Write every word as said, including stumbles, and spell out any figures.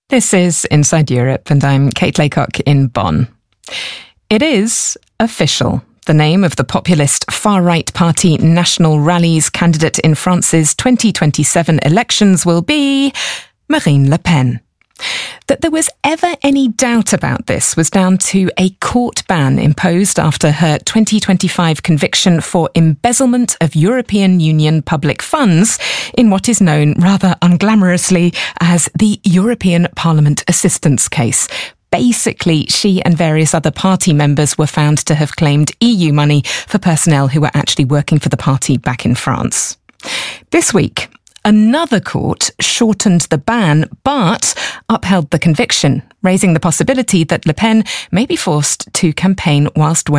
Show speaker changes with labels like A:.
A: This is Inside Europe, and I'm Kate Laycock in Bonn. It is official. The name of the populist far-right party National Rally's candidate in France's twenty twenty-seven elections will be Marine Le Pen. That there was ever any doubt about this was down to a court ban imposed after her twenty twenty-five conviction for embezzlement of European Union public funds in what is known rather unglamorously as the European Parliament Assistance Case. Basically, she and various other party members were found to have claimed E U money for personnel who were actually working for the party back in France. This week, another court shortened the ban, but upheld the conviction, raising the possibility that Le Pen may be forced to campaign whilst